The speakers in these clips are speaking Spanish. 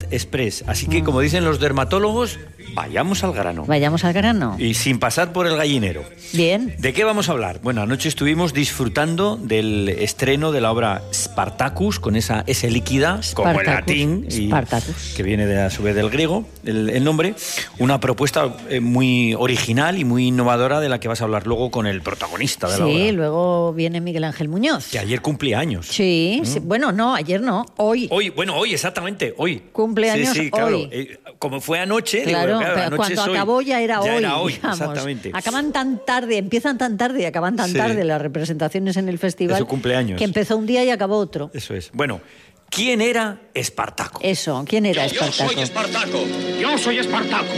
Express. Así que, como dicen los dermatólogos, vayamos al grano. Vayamos al grano. Y sin pasar por el gallinero. Bien. ¿De qué vamos a hablar? Bueno, anoche estuvimos disfrutando del estreno de la obra Spartacus, con esa S líquida, como el latín, que viene a su vez del griego, el nombre. Una propuesta muy original y muy innovadora de la que vas a hablar luego con el protagonista de la obra. Sí, luego viene Miguel Ángel Muñoz. Que ayer cumplía años. Sí, sí. Bueno, no, ayer no, hoy. Hoy, exactamente, hoy. Cumpleaños sí, claro. hoy. Como fue anoche, claro, digo, pero cuando acabó ya era hoy, digamos. Exactamente. Acaban tan tarde, empiezan tan tarde y acaban tan tarde las representaciones en el festival. De su cumpleaños. Que empezó un día y acabó otro. Eso es. Bueno, ¿quién era Espartaco? Eso, ¿quién era Espartaco? Yo soy Espartaco. Yo soy Espartaco.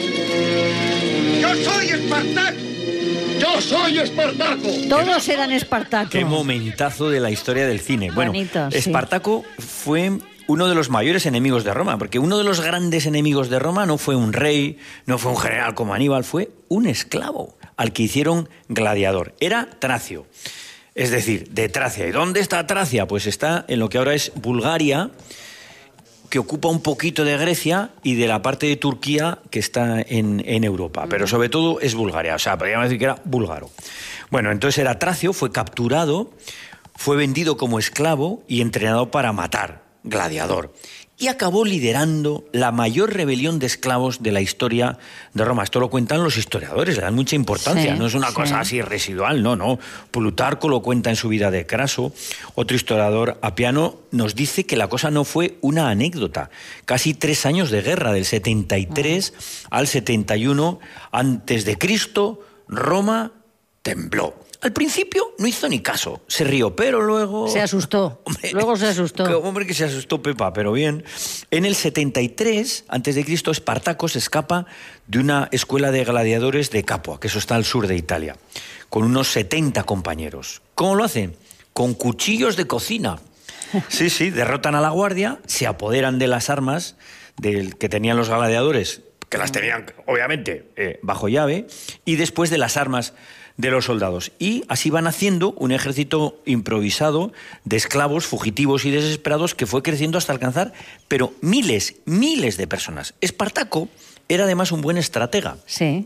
Yo soy Espartaco. Yo soy Espartaco. Todos eran Espartaco. Qué momentazo de la historia del cine. Bueno, bonito, Espartaco fue uno de los mayores enemigos de Roma, porque uno de los grandes enemigos de Roma no fue un rey, no fue un general como Aníbal, fue un esclavo al que hicieron gladiador. Era Tracio, es decir, de Tracia. ¿Y dónde está Tracia? Pues está en lo que ahora es Bulgaria, que ocupa un poquito de Grecia y de la parte de Turquía que está en Europa, pero sobre todo es Bulgaria, o sea, podríamos decir que era búlgaro. Bueno, entonces era Tracio, fue capturado, fue vendido como esclavo y entrenado para matar, gladiador, y acabó liderando la mayor rebelión de esclavos de la historia de Roma. Esto lo cuentan los historiadores, le dan mucha importancia, no es una cosa así residual, no. Plutarco lo cuenta en su vida de Craso. Otro historiador, Apiano, nos dice que la cosa no fue una anécdota. Casi 3 años de guerra, del 73 al 71 antes de Cristo, Roma tembló. Al principio no hizo ni caso, se rió, pero luego... Se asustó, luego se asustó. Hombre, que se asustó Pepa, pero bien. En el 73 a.C., Espartaco se escapa de una escuela de gladiadores de Capua, que eso está al sur de Italia, con unos 70 compañeros. ¿Cómo lo hacen? Con cuchillos de cocina. Sí, derrotan a la guardia, se apoderan de las armas que tenían los gladiadores, que las tenían, obviamente, bajo llave, y después de las armas de los soldados. Y así van haciendo un ejército improvisado de esclavos fugitivos y desesperados que fue creciendo hasta alcanzar, pero miles de personas. Espartaco era además un buen estratega. Sí.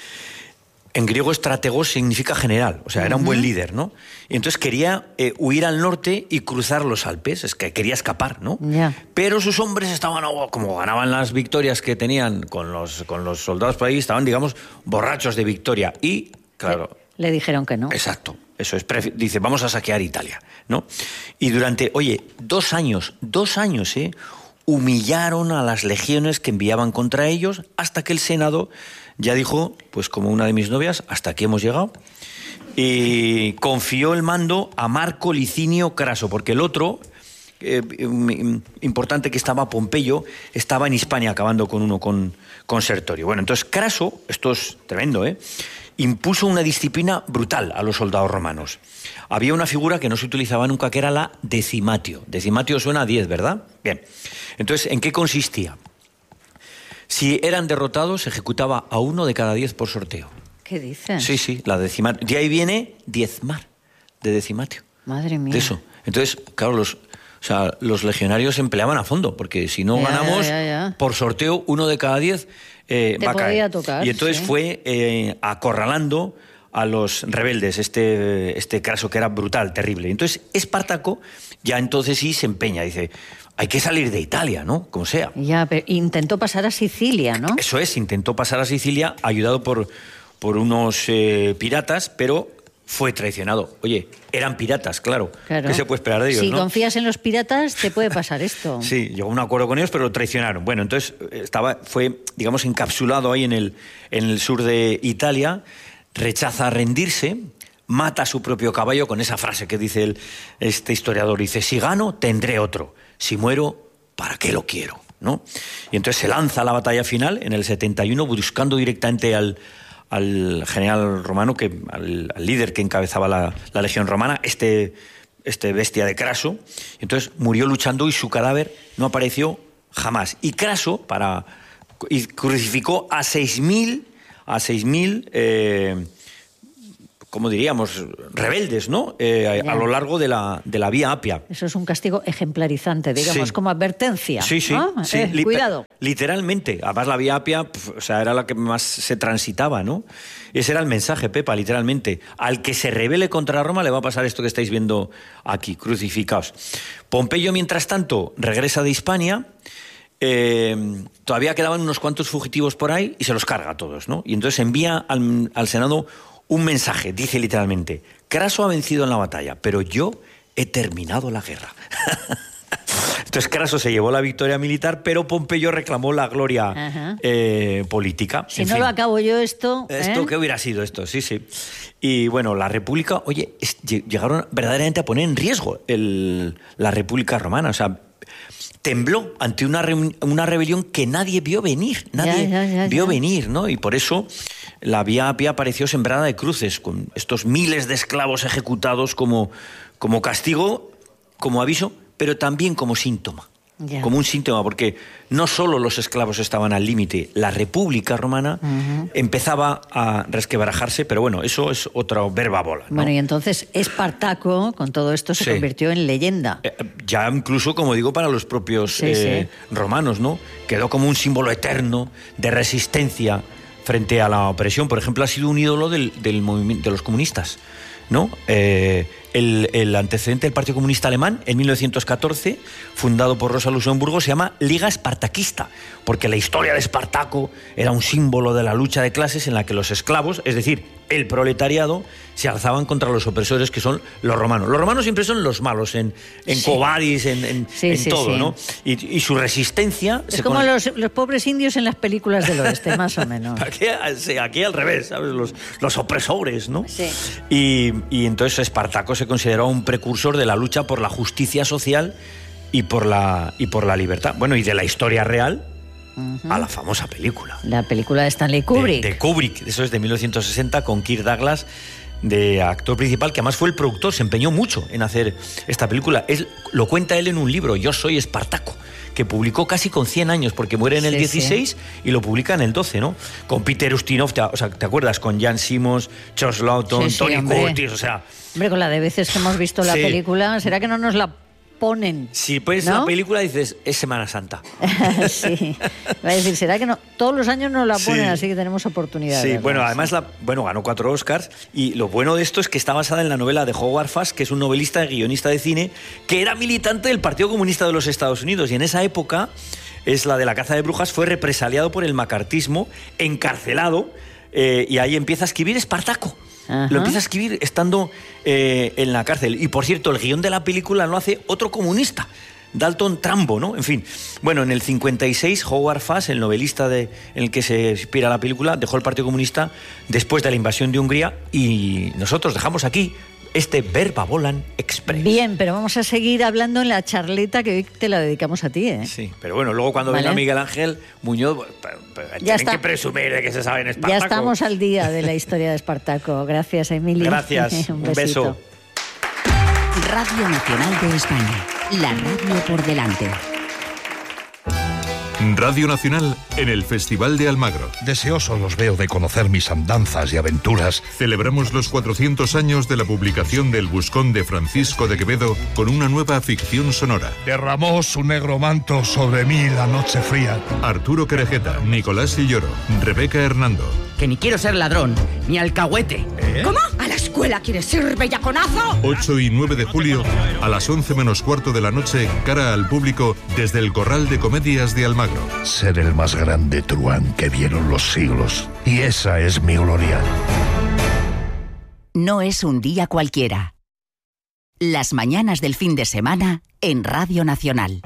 En griego, estrategos significa general, o sea, era un buen líder, ¿no? Y entonces quería huir al norte y cruzar los Alpes, es que quería escapar, ¿no? Yeah. Pero sus hombres estaban, como ganaban las victorias que tenían con los soldados por ahí, estaban, digamos, borrachos de victoria. Y, claro... Le dijeron que no. Exacto, eso es. Dice, vamos a saquear Italia, ¿no? Y durante, 2 años, humillaron a las legiones que enviaban contra ellos, hasta que el Senado ya dijo, pues como una de mis novias, hasta aquí hemos llegado, y confió el mando a Marco Licinio Craso, porque el otro, importante, que estaba Pompeyo, estaba en Hispania acabando con Sertorio. Bueno, entonces Craso, esto es tremendo, impuso una disciplina brutal a los soldados romanos. Había una figura que no se utilizaba nunca, que era la decimatio. Decimatio suena a 10, ¿verdad? Bien. Entonces, ¿en qué consistía? Si eran derrotados, se ejecutaba a 1 de cada 10 por sorteo. ¿Qué dices? Sí, la decimatio. De ahí viene diezmar, de decimatio. Madre mía. De eso. Entonces, claro, los legionarios se empleaban a fondo, porque si no ganamos, por sorteo, 1 de cada 10 va a caer. Tocar, y entonces fue acorralando a los rebeldes, este Craso, que era brutal, terrible. Entonces Espartaco ya entonces sí se empeña, dice, hay que salir de Italia, ¿no? Como sea. Ya, pero intentó pasar a Sicilia, ¿no? Eso es, intentó pasar a Sicilia, ayudado por unos piratas, pero fue traicionado. Oye, eran piratas, claro. ¿Qué se puede esperar de ellos, si no? confías en los piratas, te puede pasar esto. Sí, llegó a un acuerdo con ellos, pero lo traicionaron. Bueno, entonces fue, digamos, encapsulado ahí en el sur de Italia, rechaza rendirse, mata a su propio caballo con esa frase que dice este historiador. Dice, si gano, tendré otro. Si muero, ¿para qué lo quiero? ¿No? Y entonces se lanza a la batalla final en el 71, buscando directamente al general romano, al líder que encabezaba la legión romana, este bestia de Craso. Entonces murió luchando y su cadáver no apareció jamás. Y Craso crucificó a 6.000 como diríamos, rebeldes, ¿no? A lo largo de la Vía Apia. Eso es un castigo ejemplarizante, digamos, como advertencia. Sí, ¿no? Cuidado. Literalmente. Además, la Vía Apia, o sea, era la que más se transitaba, ¿no? Ese era el mensaje, Pepa, literalmente. Al que se rebele contra Roma le va a pasar esto que estáis viendo aquí, crucificados. Pompeyo, mientras tanto, regresa de Hispania. Todavía quedaban unos cuantos fugitivos por ahí y se los carga a todos, ¿no? Y entonces envía al Senado un mensaje, dice literalmente: Craso ha vencido en la batalla, pero yo he terminado la guerra. Entonces Craso se llevó la victoria militar, pero Pompeyo reclamó la gloria política. Si no lo acabo yo esto... ¿Esto qué hubiera sido esto? Sí. Y bueno, la República, llegaron verdaderamente a poner en riesgo la República Romana, o sea, tembló ante una rebelión que nadie vio venir, vio venir, ¿no? Y por eso la Vía Apia apareció sembrada de cruces, con estos miles de esclavos ejecutados como castigo, como aviso, pero también como síntoma. Como un síntoma, porque no solo los esclavos estaban al límite, la República Romana empezaba a resquebrajarse, pero bueno, eso es otra verbabola, ¿no? Bueno, y entonces Espartaco, con todo esto, se convirtió en leyenda. Ya incluso, como digo, para los propios romanos, ¿no? Quedó como un símbolo eterno de resistencia frente a la opresión. Por ejemplo, ha sido un ídolo del movimiento de los comunistas, ¿no? El antecedente del Partido Comunista Alemán, en 1914, fundado por Rosa Luxemburgo, se llama Liga Espartaquista, porque la historia de Espartaco era un símbolo de la lucha de clases en la que los esclavos, es decir, el proletariado, se alzaban contra los opresores, que son los romanos. Los romanos siempre son los malos, en Quo Vadis, en todo, ¿no? Y su resistencia... Es como los pobres indios en las películas del oeste, más o menos. Aquí al revés, ¿sabes? Los opresores, ¿no? Sí. Y entonces Espartaco se consideró un precursor de la lucha por la justicia social y por la libertad. Bueno, y de la historia real a la famosa película. La película de Stanley Kubrick. De Kubrick, eso es de 1960, con Kirk Douglas de actor principal, que además fue el productor, se empeñó mucho en hacer esta película. Lo cuenta él en un libro, Yo soy Espartaco, que publicó casi con 100 años, porque muere en el 16 y lo publica en el 12, ¿no? Con Peter Ustinov, ¿te acuerdas? Con Jan Simmons, Charles Lawton, Tony Curtis, o sea... Hombre, con la de veces que hemos visto la película, ¿será que no nos la ponen? Si pones la película dices, es Semana Santa. Sí. Va a decir, ¿será que no? Todos los años nos la ponen, así que tenemos oportunidad. Sí, bueno, además ganó 4 Oscars, y lo bueno de esto es que está basada en la novela de Howard Fast, que es un novelista y guionista de cine, que era militante del Partido Comunista de los Estados Unidos, y en esa época, es la de la caza de brujas, fue represaliado por el macartismo, encarcelado, y ahí empieza a escribir Espartaco. Lo empieza a escribir estando en la cárcel. Y por cierto, el guión de la película lo hace otro comunista, Dalton Trumbo, ¿no? En fin. Bueno, en el 56, Howard Fast, el novelista en el que se inspira la película, dejó el Partido Comunista después de la invasión de Hungría, y nosotros dejamos aquí este Verbabolan Express. Bien, pero vamos a seguir hablando en la charleta, que hoy te la dedicamos a ti, ¿eh? Sí, pero bueno, luego cuando venga Miguel Ángel Muñoz, tienen que presumir de que se sabe en Espartaco. Ya estamos al día de la historia de Espartaco. Gracias, Emilio. Gracias, un beso. Radio Nacional de España, la radio por delante. Radio Nacional en el Festival de Almagro. Deseoso los veo de conocer mis andanzas y aventuras. Celebramos los 400 años de la publicación del Buscón de Francisco de Quevedo con una nueva ficción sonora. Derramó su negro manto sobre mí la noche fría. Arturo Querejeta, Nicolás Silloro, Rebeca Hernando. Que ni quiero ser ladrón, ni alcahuete. ¿Cómo? ¿A la escuela quieres ir, bellaconazo? 8 y 9 de julio, a las 11 menos cuarto de la noche, cara al público desde el Corral de Comedias de Almagro. Ser el más grande truán que vieron los siglos. Y esa es mi gloria. No es un día cualquiera. Las mañanas del fin de semana en Radio Nacional.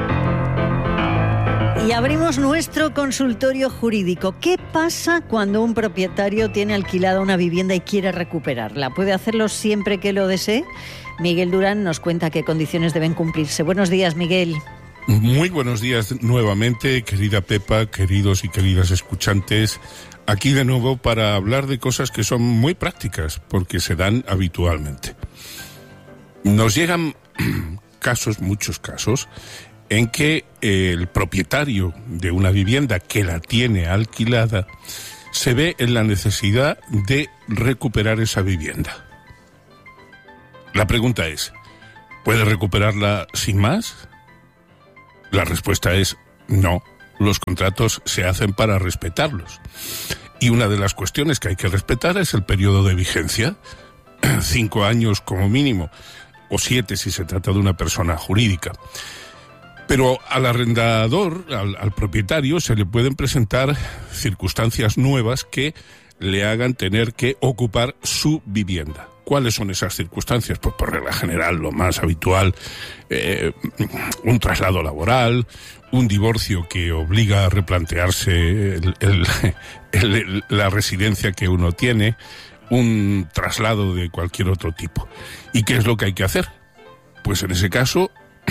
Y abrimos nuestro consultorio jurídico. ¿Qué pasa cuando un propietario tiene alquilada una vivienda y quiere recuperarla? ¿Puede hacerlo siempre que lo desee? Miguel Durán nos cuenta qué condiciones deben cumplirse. Buenos días, Miguel. Muy buenos días nuevamente, querida Pepa, queridos y queridas escuchantes. Aquí de nuevo para hablar de cosas que son muy prácticas, porque se dan habitualmente. Nos llegan muchos casos, en que el propietario de una vivienda que la tiene alquilada se ve en la necesidad de recuperar esa vivienda. La pregunta es, ¿puede recuperarla sin más? La respuesta es no. Los contratos se hacen para respetarlos. Y una de las cuestiones que hay que respetar es el periodo de vigencia. 5 años como mínimo, o 7 si se trata de una persona jurídica. Pero al arrendador, al propietario, se le pueden presentar circunstancias nuevas que le hagan tener que ocupar su vivienda. ¿Cuáles son esas circunstancias? Pues por regla general, lo más habitual, un traslado laboral, un divorcio que obliga a replantearse la residencia que uno tiene, un traslado de cualquier otro tipo. ¿Y qué es lo que hay que hacer? Pues en ese caso,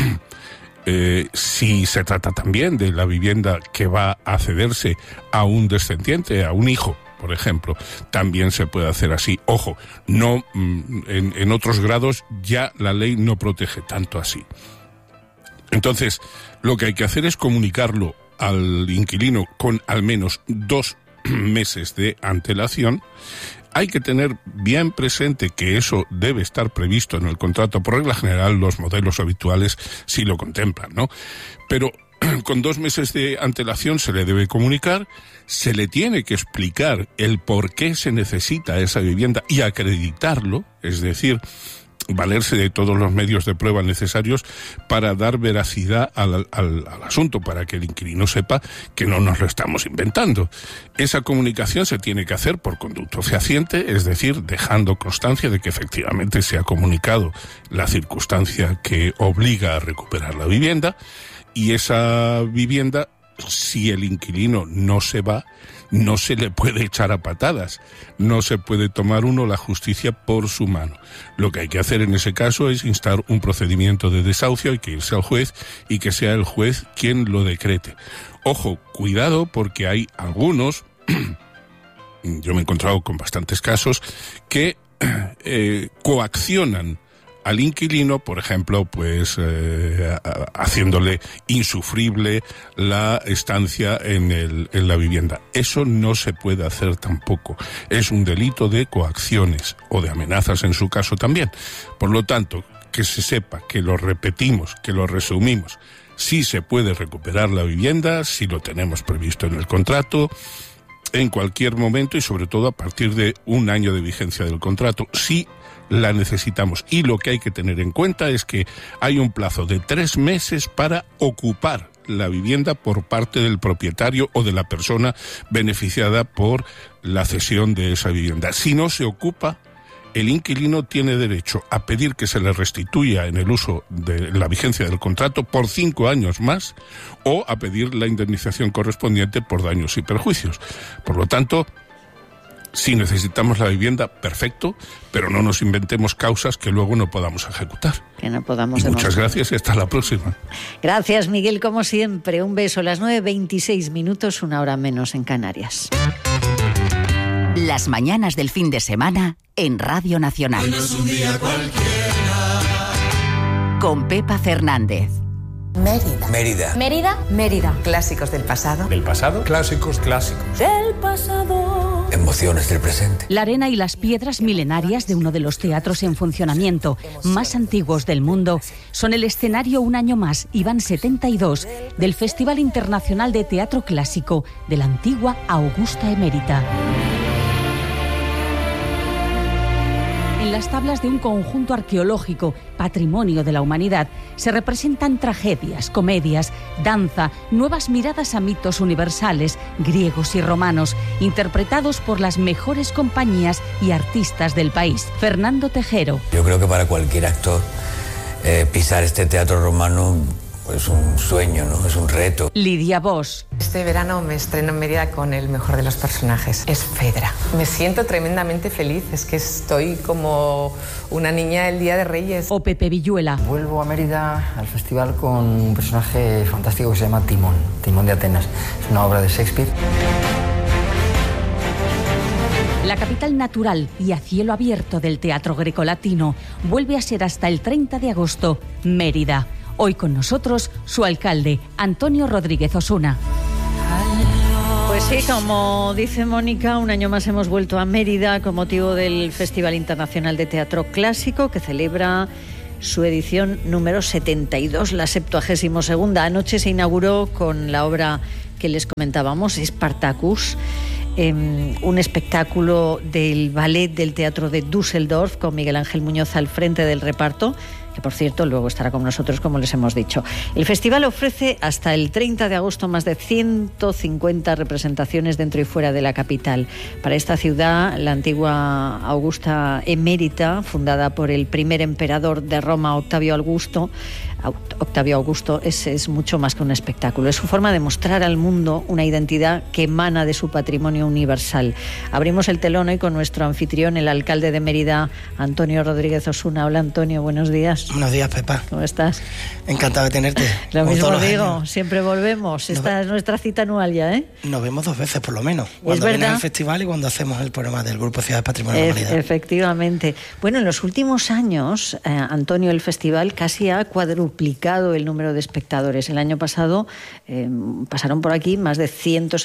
si se trata también de la vivienda que va a cederse a un descendiente, a un hijo, por ejemplo, también se puede hacer así. Ojo, no en otros grados ya la ley no protege tanto así. Entonces, lo que hay que hacer es comunicarlo al inquilino con al menos 2 meses de antelación. Hay que tener bien presente que eso debe estar previsto en el contrato. Por regla general, los modelos habituales sí lo contemplan, ¿no? Pero con 2 meses de antelación se le debe comunicar, se le tiene que explicar el por qué se necesita esa vivienda y acreditarlo, es decir, valerse de todos los medios de prueba necesarios para dar veracidad al asunto, para que el inquilino sepa que no nos lo estamos inventando. Esa comunicación se tiene que hacer por conducto fehaciente, es decir, dejando constancia de que efectivamente se ha comunicado la circunstancia que obliga a recuperar la vivienda, y esa vivienda, si el inquilino no se va, no se le puede echar a patadas, no se puede tomar uno la justicia por su mano. Lo que hay que hacer en ese caso es instar un procedimiento de desahucio, hay que irse al juez y que sea el juez quien lo decrete. Ojo, cuidado, porque hay algunos, yo me he encontrado con bastantes casos, que coaccionan al inquilino, por ejemplo, pues haciéndole insufrible la estancia en la vivienda. Eso no se puede hacer tampoco. Es un delito de coacciones o de amenazas en su caso también. Por lo tanto, que se sepa, que lo repetimos, que lo resumimos. Sí se puede recuperar la vivienda, si lo tenemos previsto en el contrato, en cualquier momento y sobre todo a partir de 1 año de vigencia del contrato. Sí la necesitamos, y lo que hay que tener en cuenta es que hay un plazo de 3 meses para ocupar la vivienda por parte del propietario o de la persona beneficiada por la cesión de esa vivienda. Si no se ocupa, el inquilino tiene derecho a pedir que se le restituya en el uso de la vigencia del contrato por 5 años más, o a pedir la indemnización correspondiente por daños y perjuicios. Por lo tanto, si necesitamos la vivienda, perfecto, pero no nos inventemos causas que luego no podamos ejecutar. Que no podamos. Y muchas gracias y hasta la próxima. Gracias, Miguel, como siempre. Un beso. Las 9:26, 1 hora menos en Canarias. Las mañanas del fin de semana en Radio Nacional. No es un día cualquiera. Con Pepa Fernández. Mérida. Mérida. Mérida. Mérida. Clásicos del pasado. Del pasado. Clásicos. Del pasado. Emociones del presente. La arena y las piedras milenarias de uno de los teatros en funcionamiento más antiguos del mundo son el escenario un año más, y van 72, del Festival Internacional de Teatro Clásico de la antigua Augusta Emérita. En las tablas de un conjunto arqueológico, patrimonio de la humanidad, se representan tragedias, comedias, danza, nuevas miradas a mitos universales, griegos y romanos, interpretados por las mejores compañías y artistas del país. Fernando Tejero. Yo creo que para cualquier actor pisar este teatro romano es un sueño, ¿no? Es un reto. Lidia Bosch. Este verano me estreno en Mérida con el mejor de los personajes. Es Fedra. Me siento tremendamente feliz. Es que estoy como una niña el Día de Reyes. O Pepe Villuela. Vuelvo a Mérida al festival con un personaje fantástico que se llama Timón. Timón de Atenas. Es una obra de Shakespeare. La capital natural y a cielo abierto del teatro grecolatino vuelve a ser hasta el 30 de agosto Mérida. Hoy con nosotros su alcalde, Antonio Rodríguez Osuna. Pues Sí, como dice Mónica, un año más hemos vuelto a Mérida con motivo del Festival Internacional de Teatro Clásico, que celebra su edición número 72, la 72ª. Anoche se inauguró con la obra que les comentábamos, Spartacus, un espectáculo del ballet del Teatro de Düsseldorf, con Miguel Ángel Muñoz al frente del reparto, que por cierto luego estará con nosotros, como les hemos dicho. El festival ofrece hasta el 30 de agosto más de 150 representaciones dentro y fuera de la capital. Para esta ciudad, la antigua Augusta Emérita, fundada por el primer emperador de Roma, Octavio Augusto, es mucho más que un espectáculo. Es su forma de mostrar al mundo una identidad que emana de su patrimonio universal. Abrimos el telón hoy con nuestro anfitrión, el alcalde de Mérida, Antonio Rodríguez Osuna. Hola, Antonio, buenos días. Buenos días, Pepa. ¿Cómo estás? Encantado de tenerte. Lo mismo digo, siempre volvemos. Esta es nuestra cita anual ya, ¿eh? Nos vemos 2 veces por lo menos. Cuando viene al festival y cuando hacemos el programa del Grupo Ciudades Patrimonio de la Humanidad. Efectivamente. Bueno, en los últimos años, Antonio, el festival casi ha cuadruplicado el número de espectadores. El año pasado pasaron por aquí más de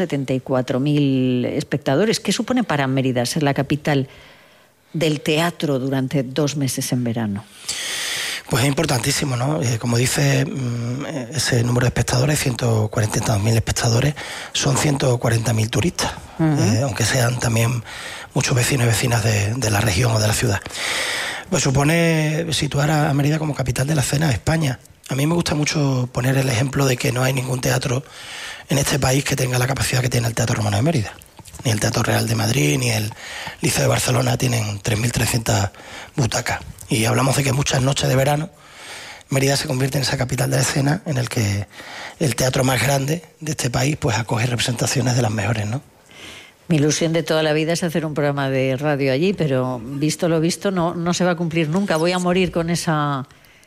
174.000 espectadores. ¿Qué supone para Mérida ser la capital del teatro durante 2 meses en verano? Pues es importantísimo, ¿no? Como dice, ese número de espectadores, 142.000 espectadores, son 140.000 turistas, aunque sean también muchos vecinos y vecinas de la región o de la ciudad. Pues supone situar a Mérida como capital de la escena de España. A mí me gusta mucho poner el ejemplo de que no hay ningún teatro en este país que tenga la capacidad que tiene el Teatro Romano de Mérida. Ni el Teatro Real de Madrid, ni el Liceo de Barcelona tienen 3.300 butacas. Y hablamos de que muchas noches de verano Mérida se convierte en esa capital de la escena en el que el teatro más grande de este país pues acoge representaciones de las mejores, ¿no? Mi ilusión de toda la vida es hacer un programa de radio allí, pero visto lo visto no se va a cumplir nunca. Voy a morir con esa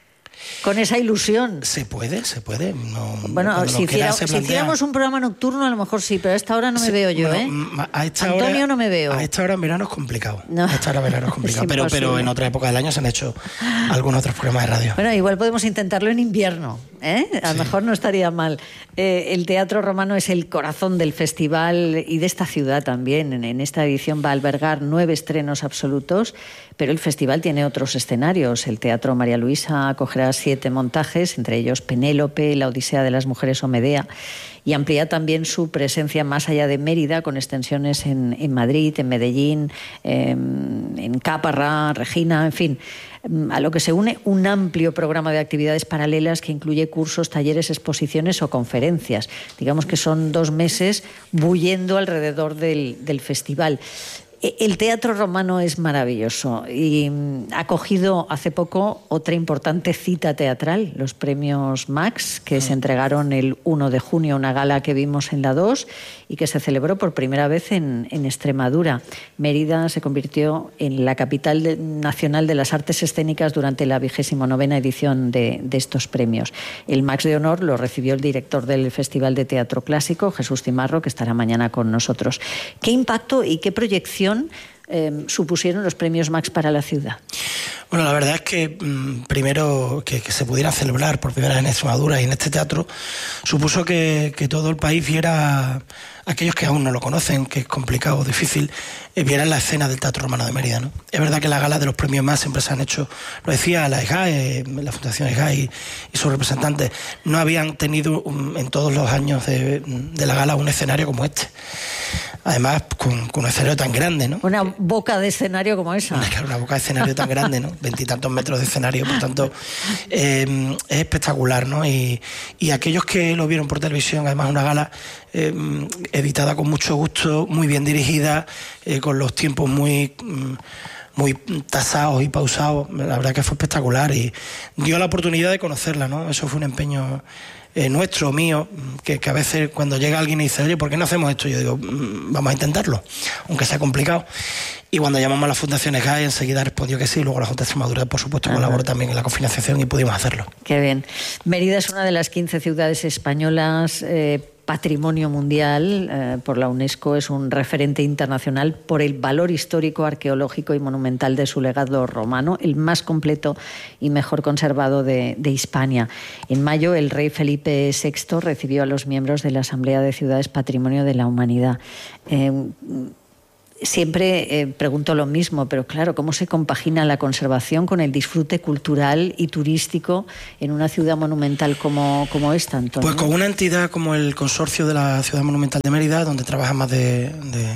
ilusión. Se puede. No, bueno, si hiciéramos un programa nocturno a lo mejor sí, pero a esta hora no me veo yo, bueno, Antonio, no me veo. A esta hora en verano es complicado. No. A esta hora en verano es complicado. Pero en otra época del año se han hecho algunos otros programas de radio. Bueno, igual podemos intentarlo en invierno, ¿eh? A lo mejor no estaría mal. El Teatro Romano es el corazón del festival y de esta ciudad también. En esta edición va a albergar 9 estrenos absolutos, pero el festival tiene otros escenarios. El Teatro María Luisa acogerá 7 montajes, entre ellos Penélope, La Odisea de las Mujeres o Medea, y amplía también su presencia más allá de Mérida, con extensiones en Madrid, en Medellín, en Caparra, Regina, en fin. A lo que se une un amplio programa de actividades paralelas que incluye cursos, talleres, exposiciones o conferencias. Digamos que son 2 meses bullendo alrededor del festival. El Teatro Romano es maravilloso y ha acogido hace poco otra importante cita teatral, los premios Max, que se entregaron el 1 de junio, una gala que vimos en la 2 y que se celebró por primera vez en Extremadura. Mérida se convirtió en la capital nacional de las artes escénicas durante la 29ª edición de estos premios. El Max de honor lo recibió el director del Festival de Teatro Clásico, Jesús Cimarro, que estará mañana con nosotros. ¿Qué impacto y qué proyección supusieron los premios Max para la ciudad? Bueno, la verdad es que primero que se pudiera celebrar por primera vez en Extremadura y en este teatro supuso que todo el país viera, aquellos que aún no lo conocen, que es complicado o difícil, vieran la escena del Teatro Romano de Mérida, ¿no? Es verdad que las galas de los premios Max siempre se han hecho, lo decía la EGAE, la Fundación EGAE y sus representantes, no habían tenido en todos los años de la gala un escenario como este. Además, con un escenario tan grande, ¿no? Una boca de escenario como esa. Una boca de escenario tan grande, ¿no? 20 y tantos metros de escenario, por tanto, es espectacular, ¿no? Y aquellos que lo vieron por televisión, además una gala editada con mucho gusto, muy bien dirigida, con los tiempos muy tasados y pausados, la verdad que fue espectacular y dio la oportunidad de conocerla, ¿no? Eso fue un empeño nuestro, mío, que a veces cuando llega alguien y dice, oye, ¿por qué no hacemos esto? Yo digo, vamos a intentarlo, aunque sea complicado. Y cuando llamamos a las fundaciones GAE, enseguida respondió que sí. Luego la Junta de Extremadura, por supuesto, colaboró también en la cofinanciación y pudimos hacerlo. Qué bien. Mérida es una de las 15 ciudades españolas Patrimonio Mundial por la UNESCO, es un referente internacional por el valor histórico, arqueológico y monumental de su legado romano, el más completo y mejor conservado de Hispania. En mayo, el rey Felipe VI recibió a los miembros de la Asamblea de Ciudades Patrimonio de la Humanidad. Siempre pregunto lo mismo, pero claro, ¿cómo se compagina la conservación con el disfrute cultural y turístico en una ciudad monumental como esta, Antonio? Pues con una entidad como el Consorcio de la Ciudad Monumental de Mérida, donde trabajan más de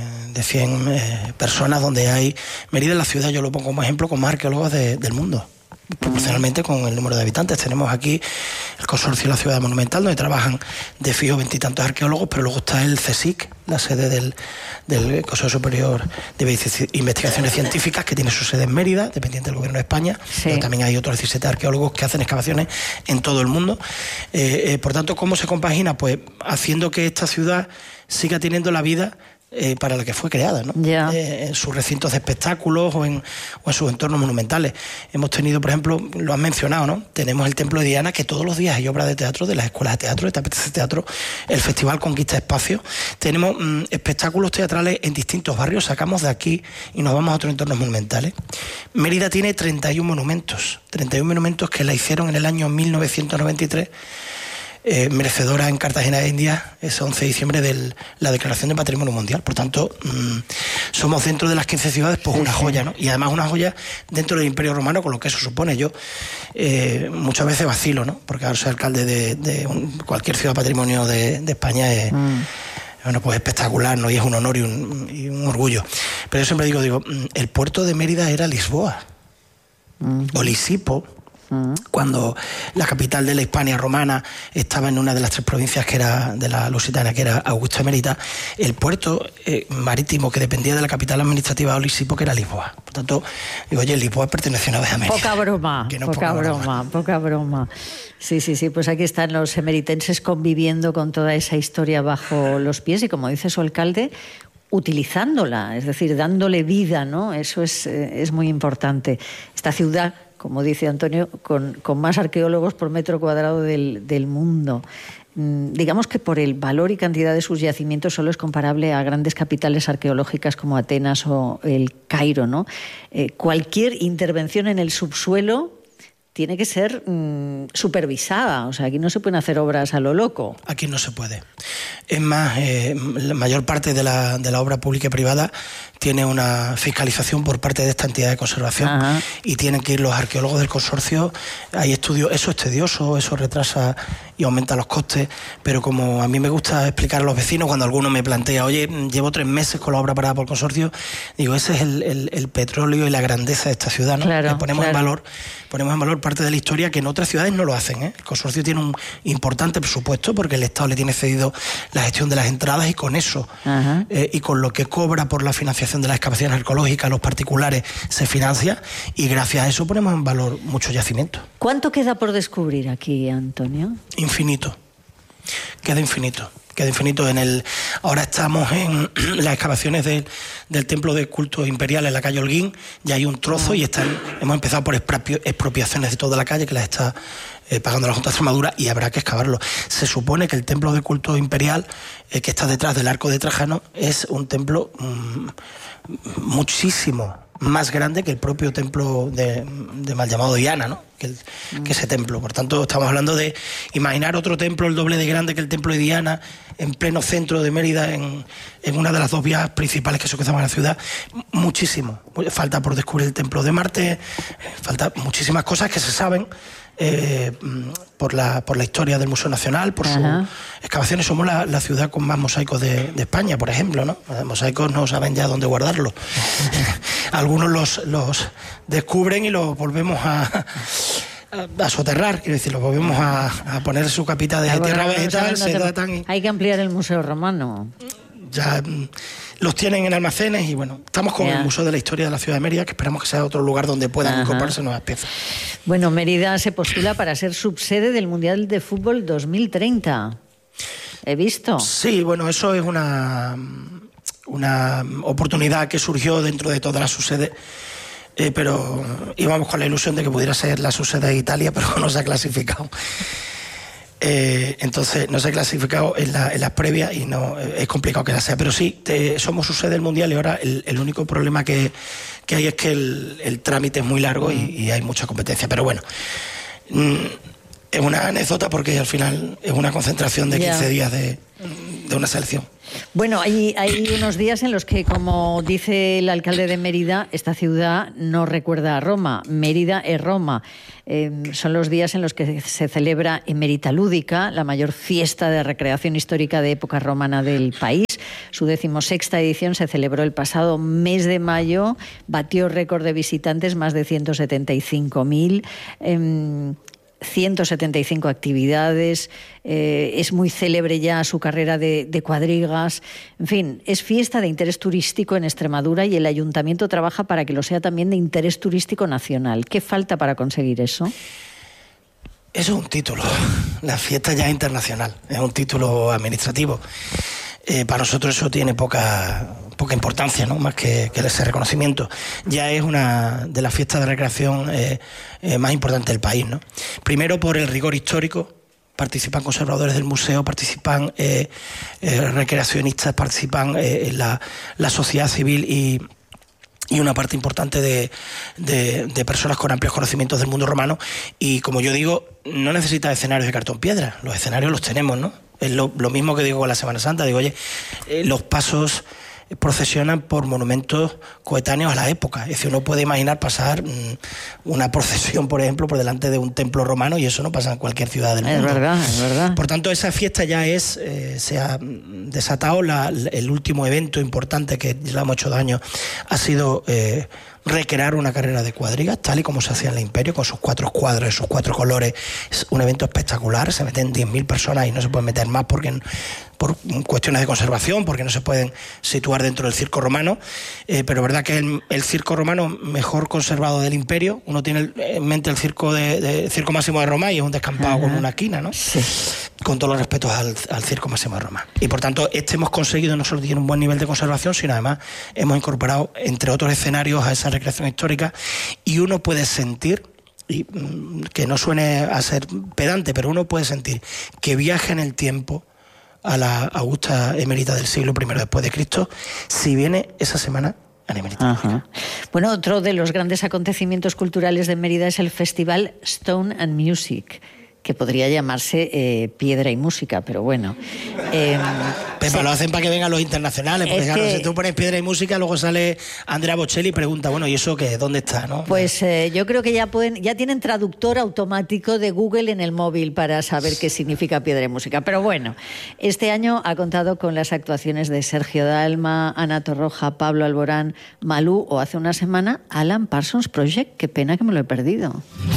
100 personas, donde hay... Mérida es la ciudad, yo lo pongo como ejemplo, con más arqueólogos del mundo, proporcionalmente con el número de habitantes. Tenemos aquí el Consorcio de la Ciudad Monumental, donde trabajan de fijo 20 y tantos arqueólogos, pero luego está el CSIC, la sede del Consejo Superior de Investigaciones Científicas, que tiene su sede en Mérida, dependiente del Gobierno de España, pero también hay otros 17 arqueólogos que hacen excavaciones en todo el mundo. Por tanto, ¿cómo se compagina? Pues haciendo que esta ciudad siga teniendo la vida para la que fue creada, ¿no? En sus recintos de espectáculos o en sus entornos monumentales. Hemos tenido, por ejemplo, lo han mencionado, ¿no? Tenemos el Templo de Diana, que todos los días hay obras de teatro de las escuelas de teatro, de Tapete Teatro, el Festival Conquista Espacio. Tenemos espectáculos teatrales en distintos barrios, sacamos de aquí y nos vamos a otros entornos monumentales. Mérida tiene 31 monumentos que la hicieron en el año 1993, merecedora en Cartagena de Indias, ese 11 de diciembre de la Declaración de Patrimonio Mundial. Por tanto, somos dentro de las 15 ciudades, pues una joya, ¿no? Y además una joya dentro del Imperio Romano, con lo que eso supone. Yo muchas veces vacilo, ¿no? Porque ahora soy alcalde de cualquier ciudad patrimonio de España es... Bueno, pues espectacular, ¿no? Y es un honor y un orgullo. Pero yo siempre digo, el puerto de Mérida era Lisboa, o Lisipo, cuando la capital de la Hispania romana estaba en una de las 3 provincias que era de la Lusitania, que era Augusta Emerita. El puerto marítimo que dependía de la capital administrativa de Lisipo, que era Lisboa. Por tanto, digo, oye, Lisboa perteneció una vez a Mérida. Poca broma. Sí, pues aquí están los emeritenses conviviendo con toda esa historia bajo los pies y, como dice su alcalde, utilizándola, es decir, dándole vida, ¿no? Eso es muy importante. Esta ciudad, como dice Antonio, con más arqueólogos por metro cuadrado del mundo. Digamos que por el valor y cantidad de sus yacimientos solo es comparable a grandes capitales arqueológicas como Atenas o el Cairo, ¿no? Cualquier intervención en el subsuelo tiene que ser supervisada. O sea, aquí no se pueden hacer obras a lo loco. Aquí no se puede. Es más, la mayor parte de la obra pública y privada tiene una fiscalización por parte de esta entidad de conservación. Ajá. Y tienen que ir los arqueólogos del consorcio. Hay estudios, eso es tedioso, eso retrasa y aumenta los costes, pero como a mí me gusta explicar a los vecinos, cuando alguno me plantea, oye, llevo 3 meses con la obra parada por el consorcio, digo, ese es el petróleo y la grandeza de esta ciudad, ¿no? Claro, ponemos en valor parte de la historia que en otras ciudades no lo hacen, ¿eh? El consorcio tiene un importante presupuesto porque el Estado le tiene cedido la gestión de las entradas, y con eso y con lo que cobra por la financiación de las excavaciones arqueológicas, los particulares se financia, y gracias a eso ponemos en valor muchos yacimientos. ¿Cuánto queda por descubrir aquí, Antonio? Infinito. Queda infinito. Ahora estamos en las excavaciones del templo de culto imperial en la calle Holguín. Ya hay un trozo y hemos empezado por expropiaciones de toda la calle, que las está pagando la Junta de Extremadura, y habrá que excavarlo. Se supone que el templo de culto imperial, que está detrás del Arco de Trajano, es un templo muchísimo más grande que el propio templo de mal llamado Diana, ¿no? Que ese templo. Por tanto, estamos hablando de imaginar otro templo el doble de grande que el templo de Diana, en pleno centro de Mérida, en una de las 2 vías principales que se cruzan a la ciudad. Muchísimo. Falta por descubrir el templo de Marte, falta muchísimas cosas que se saben por la historia del Museo Nacional, por sus excavaciones. Somos la ciudad con más mosaicos de España, por ejemplo, ¿no? Los mosaicos no saben ya dónde guardarlos. Algunos los descubren y los volvemos a soterrar, quiero decir, los volvemos a poner su capita de tierra vegetal, se datan. Hay que ampliar el Museo Romano. Ya los tienen en almacenes, y bueno, estamos con el Museo de la Historia de la Ciudad de Mérida, que esperamos que sea otro lugar donde puedan incorporarse nuevas piezas. Bueno, Mérida se postula para ser subsede del Mundial de Fútbol 2030. He visto. Sí, bueno, eso es una oportunidad que surgió dentro de todas las subsedes, pero íbamos con la ilusión de que pudiera ser la subsede de Italia, pero no se ha clasificado. Entonces no se ha clasificado en las previas y no es complicado que la sea. Pero sí, somos su sede del Mundial y ahora el único problema que hay es que el trámite es muy largo y hay mucha competencia. Pero bueno, es una anécdota porque al final es una concentración de 15 días de una selección. Bueno, hay unos días en los que, como dice el alcalde de Mérida, esta ciudad no recuerda a Roma. Mérida es Roma. Son los días en los que se celebra Emerita Lúdica, la mayor fiesta de recreación histórica de época romana del país. Su 16ª edición se celebró el pasado mes de mayo, batió récord de visitantes, más de 175.000. 175 actividades, es muy célebre ya su carrera de cuadrigas, en fin, es fiesta de interés turístico en Extremadura y el Ayuntamiento trabaja para que lo sea también de interés turístico nacional. ¿Qué falta para conseguir eso? Eso es un título, la fiesta ya es internacional, es un título administrativo. Para nosotros eso tiene poca importancia, ¿no? Más que ese reconocimiento. Ya es una de las fiestas de recreación más importantes del país, ¿no? Primero por el rigor histórico, participan conservadores del museo, participan recreacionistas, participan la sociedad civil y una parte importante de personas con amplios conocimientos del mundo romano. Y como yo digo, no necesita escenarios de cartón piedra, los escenarios los tenemos, ¿no? Es lo mismo que digo con la Semana Santa. Digo, oye, los pasos procesionan por monumentos coetáneos a la época. Es decir, uno puede imaginar pasar una procesión, por ejemplo, por delante de un templo romano, y eso no pasa en cualquier ciudad del mundo. Es verdad. Por tanto, esa fiesta ya se ha desatado. El último evento importante que llevamos 8 años ha sido recrear una carrera de cuadrigas, tal y como se hacía en el Imperio, con sus 4 cuadros, sus 4 colores. Es un evento espectacular, se meten 10.000 personas y no se pueden meter más por cuestiones de conservación, porque no se pueden situar dentro del circo romano, pero es verdad que el circo romano mejor conservado del Imperio. Uno tiene en mente el circo Circo Máximo de Roma y es un descampado con una esquina, ¿no? Sí. Con todos los respetos al Circo Máximo de Roma. Y por tanto, hemos conseguido no solo tener un buen nivel de conservación, sino además hemos incorporado, entre otros escenarios, a esa recreación histórica, y uno puede sentir, y que no suene a ser pedante, pero uno puede sentir que viaja en el tiempo a la augusta Emerita del siglo I después de Cristo, si viene esa semana a la Emerita. Bueno, otro de los grandes acontecimientos culturales de Mérida es el festival Stone and Music, que podría llamarse Piedra y Música, pero bueno. Pepa, lo hacen para que vengan los internacionales, porque claro, si tú pones Piedra y Música, luego sale Andrea Bocelli y pregunta, bueno, ¿y eso qué? ¿Dónde está? ¿No? Pues yo creo que ya tienen traductor automático de Google en el móvil para saber qué significa Piedra y Música. Pero bueno, este año ha contado con las actuaciones de Sergio Dalma, Ana Torroja, Pablo Alborán, Malú o hace una semana Alan Parsons Project. Qué pena que me lo he perdido.